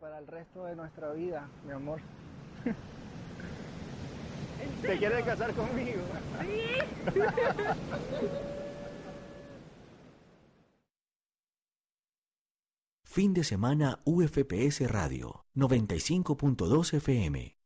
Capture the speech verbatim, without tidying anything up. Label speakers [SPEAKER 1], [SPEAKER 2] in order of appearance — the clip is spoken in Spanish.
[SPEAKER 1] para el resto de nuestra vida, mi amor. ¿Te quieres casar conmigo?
[SPEAKER 2] Sí.
[SPEAKER 3] Fin de semana U F P S Radio noventa y cinco punto dos F M.